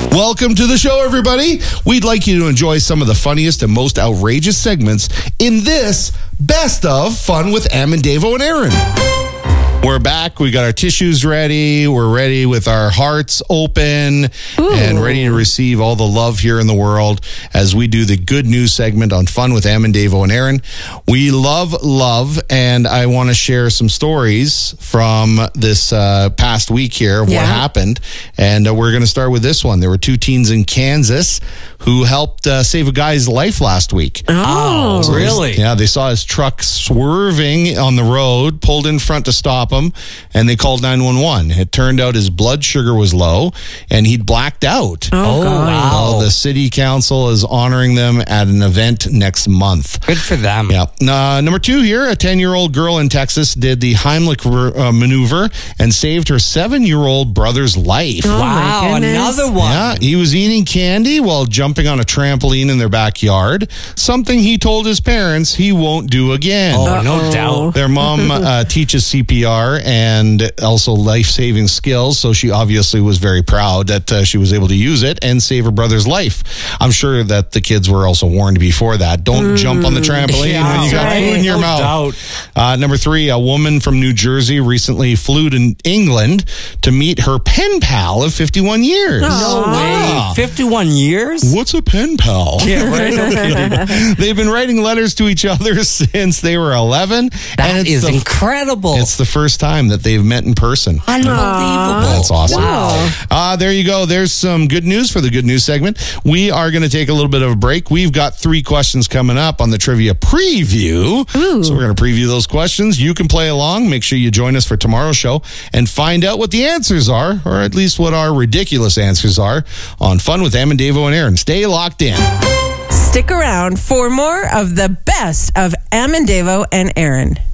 Welcome to the show, everybody. We'd like you to enjoy some of the funniest and most outrageous segments in this Best of Fun with Am and Davo and Aaron. We're back. We got our tissues ready. We're ready with our hearts open and ready to receive all the love here in the world as we do the good news segment on Fun with Am and Davo and Aaron. We love, and I want to share some stories from this past week here of what happened. And we're going to start with this one. There were two teens in Kansas who helped save a guy's life last week. Oh, So really? they saw his truck swerving on the road, pulled in front to stop him, and they called 911. It turned out his blood sugar was low, and he'd blacked out. Oh, wow. The city council is honoring them at an event next month. Good for them. Yeah. Number two here, a 10-year-old girl in Texas did the Heimlich maneuver and saved her 7-year-old brother's life. Wow, another one. Yeah, he was eating candy while jumping on a trampoline in their backyard, something he told his parents he won't do again. Oh, no doubt. Their mom teaches CPR and also life-saving skills, so she obviously was very proud that she was able to use it and save her brother's life. I'm sure that the kids were also warned before that. Don't jump on the trampoline when you got food in your mouth. Number three, a woman from New Jersey recently flew to England to meet her pen pal of 51 years. No way. 51 years? What's a pen pal? Yeah, right. No kidding. They've been writing letters to each other since they were 11. That is incredible. It's the first time that they've met in person. Unbelievable. That's awesome. Wow. There you go. There's some good news for the good news segment. We are going to take a little bit of a break. We've got 3 questions coming up on the trivia preview. So we're going to preview those questions. You can play along. Make sure you join us for tomorrow's show and find out what the answers are, or at least what our ridiculous answers are, on Fun with Am and Davo and Aaron. Stay locked in. Stick around for more of the best of Am and Davo and Aaron.